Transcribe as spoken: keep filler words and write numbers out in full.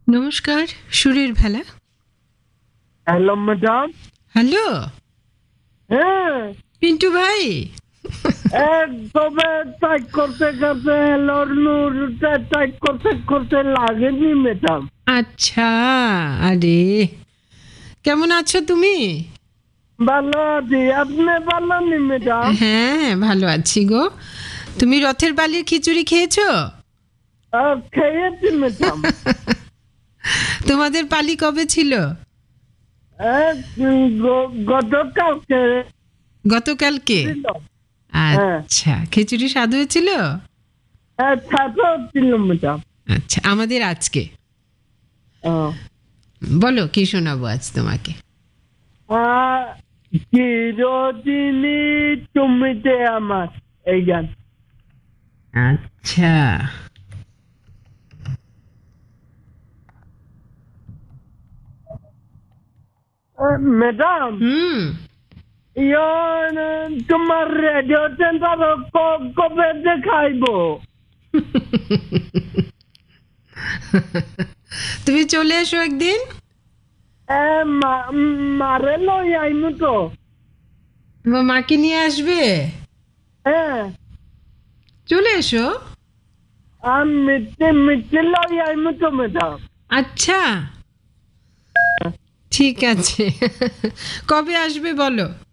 নমস্কার, সুরের ভেলা। Hello madam. হ্যালো হ্যাঁ, পিন্টু ভাই। তবে টাইপ করতে করতে হ্যালো নূরটা টাইপ করতে করতে লাগেনি ম্যাডাম। আচ্ছা, আরে কেমন আছো তুমি? ভালো আছি, আপনি ভালো নি ম্যাডাম? হ্যাঁ, ভালো আছি গো। তুমি রথের বালির খিচুড়ি খেয়েছো? আহ, খেয়েছি ম্যাডাম। তোমাদের পালি কবে ছিল? আহ, উম, গ- গতকালকে গতকালকে। ছিল। আচ্ছা, খিচুড়ি স্বাদ হয়েছিল? হ্যাঁ, ছাত্র ছিল ম্যাডাম। আচ্ছা, আমাদের আজকে। আহ, বলো কি শোনাবো আজ তোমাকে? আহ, চিরদিনই তুমি যে আমার, এই গান। আচ্ছা, আহ, ম্যাডাম, হুম ইয়ন, তোমার রেডিও সেন্টার কবে দেখাইবো? তুমি চলে এসো একদিন। এ, মা- মারে লই আইমু তো। তোমার মাকে নিয়ে আসবে? হ্যাঁ, চলে এসো। আমি মিথ্যে মিথ্যে লই আইমু তো ম্যাডাম। আচ্ছা, ঠিক আছে। কবে আসবে বলো?